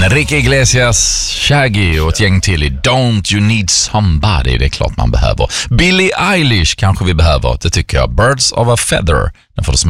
Enrique Iglesias, Shaggy och ett gäng till i Don't You Need Somebody. Det är klart man behöver. Billie Eilish kanske vi behöver, det tycker jag. Birds of a Feather. Den får du